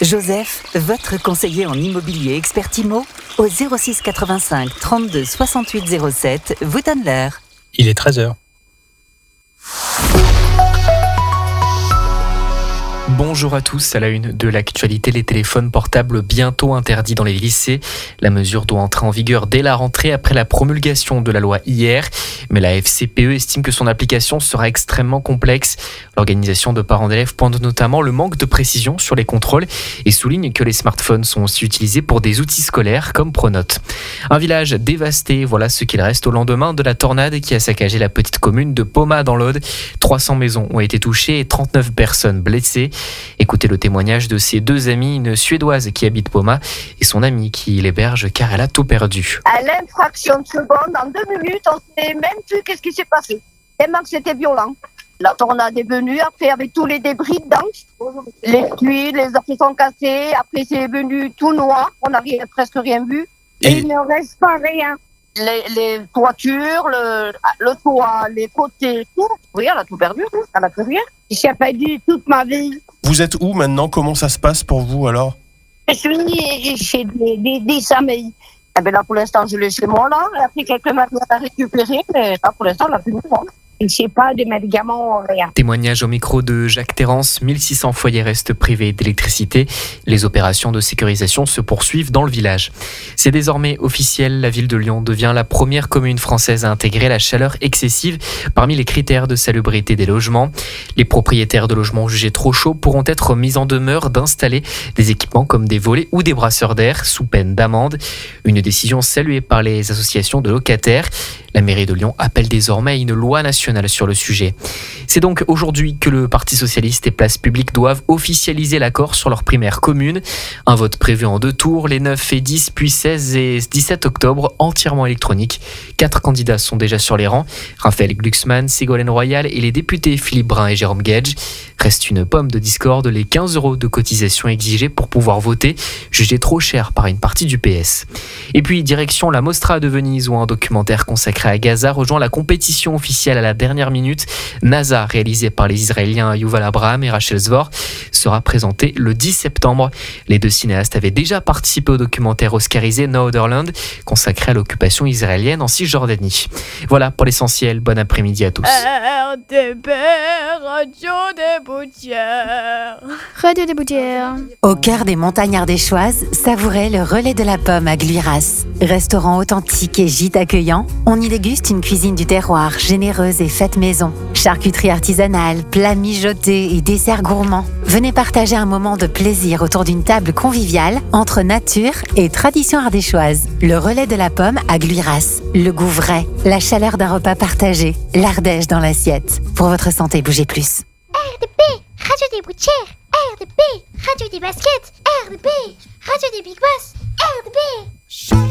Joseph, votre conseiller en immobilier expert IMO, au 06 85 32 68 07, vous donne l'heure. Il est 13h. Bonjour à tous, à la une de l'actualité, les téléphones portables bientôt interdits dans les lycées. La mesure doit entrer en vigueur dès la rentrée après la promulgation de la loi hier. Mais la FCPE estime que son application sera extrêmement complexe. L'organisation de parents d'élèves pointe notamment le manque de précision sur les contrôles et souligne que les smartphones sont aussi utilisés pour des outils scolaires comme Pronote. Un village dévasté, voilà ce qu'il reste au lendemain de la tornade qui a saccagé la petite commune de Poma dans l'Aude. 300 maisons ont été touchées et 39 personnes blessées. Écoutez le témoignage de ses deux amies, une Suédoise qui habite Poma et son amie qui l'héberge car elle a tout perdu. À l'infraction de seconde, en 2 minutes, on ne sait même plus qu'est-ce qui s'est passé. Tellement que c'était violent. La tornade est venue, après avec tous les débris dedans, les tuiles, les arbres qui sont cassés, après c'est venu tout noir, on n'a presque rien vu. Et il ne reste pas rien. Les toitures, le toit, les côtés, tout. Oui, elle a tout perdu, elle n'a plus rien. J'ai perdu toute ma vie. Vous êtes où maintenant? Comment ça se passe pour vous alors? Je suis chez des familles. Eh bien là, pour l'instant, je l'ai chez moi, là. Après, quelques matériels à récupérer, mais là, pour l'instant, on n'a plus de moi. Je ne sais pas, des médicaments, rien. Témoignage au micro de Jacques Terrance, 1600 foyers restent privés d'électricité. Les opérations de sécurisation se poursuivent dans le village. C'est désormais officiel, la ville de Lyon devient la première commune française à intégrer la chaleur excessive parmi les critères de salubrité des logements. Les propriétaires de logements jugés trop chauds pourront être mis en demeure d'installer des équipements comme des volets ou des brasseurs d'air sous peine d'amende. Une décision saluée par les associations de locataires. La mairie de Lyon appelle désormais à une loi nationale sur le sujet. C'est donc aujourd'hui que le Parti socialiste et Place Publique doivent officialiser l'accord sur leur primaire commune. Un vote prévu en 2 tours, les 9 et 10, puis 16 et 17 octobre, entièrement électronique. 4 candidats sont déjà sur les rangs. Raphaël Glucksmann, Ségolène Royal et les députés Philippe Brun et Jérôme Guedj. Reste une pomme de discorde, les 15 € de cotisation exigés pour pouvoir voter, jugés trop cher par une partie du PS. Et puis direction la Mostra de Venise où un documentaire consacré à Gaza rejoint la compétition officielle à la dernière minute. NASA, réalisé par les Israéliens Yuval Abraham et Rachel Zvor, sera présenté le 10 septembre. Les 2 cinéastes avaient déjà participé au documentaire oscarisé No Other Land, consacré à l'occupation israélienne en Cisjordanie. Voilà pour l'essentiel. Bon après-midi à tous. RTP, Radio des Boutières. Radio des Boutières. Au cœur des montagnes ardéchoises, savourez le relais de la pomme à Gluiras. Restaurant authentique et gîte accueillant, on y déguste une cuisine du terroir, généreuse et faite maison. Charcuterie artisanale, plats mijotés et desserts gourmands. Venez partager un moment de plaisir autour d'une table conviviale entre nature et tradition ardéchoise. Le relais de la pomme à Gluiras. Le goût vrai, la chaleur d'un repas partagé, l'Ardèche dans l'assiette. Pour votre santé, bougez plus. RDP, Radio des Boutières. RDP, Radio des Baskets. RDP, Radio des Big Boss. RDP.